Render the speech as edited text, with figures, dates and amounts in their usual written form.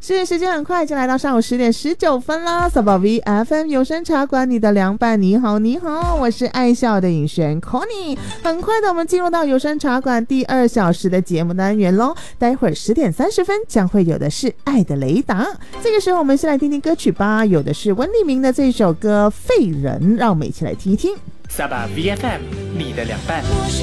是时间很快就来到上午10:19啦。扫宝 VFM 有声茶馆，你的凉拌，你好你好，我是爱笑的尹璇 Connie。 很快的我们进入到有声茶馆第2小时的节目单元咯，待会儿10:30将会有的是爱的雷达。这个时候我们先来听听歌曲吧，有的是温立明的这首歌《废人》，让我们一起来听一听。 萨巴 VFM 你的凉拌。 我是